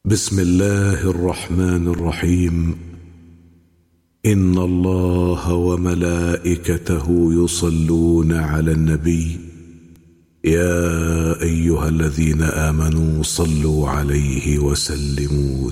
بسم الله الرحمن الرحيم. إن الله وملائكته يصلون على النبي يا أيها الذين آمنوا صلوا عليه وسلموا